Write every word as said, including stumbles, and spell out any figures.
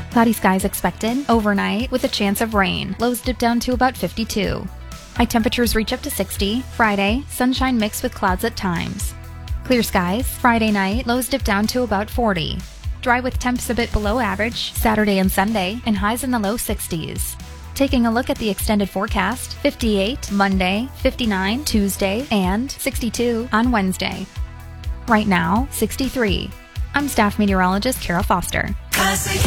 Cloudy skies expected overnight with a chance of rain. Lows dip down to about fifty-two. High temperatures reach up to sixty. Friday, sunshine mixed with clouds at times. Clear skies. Friday night, lows dip down to about forty. Dry with temps a bit below average Saturday and Sunday, and highs in the low sixties. Taking a look at the extended forecast, fifty-eight Monday, fifty-nine Tuesday, and sixty-two on Wednesday. Right now, sixty-three. I'm staff meteorologist Kara Foster. Classic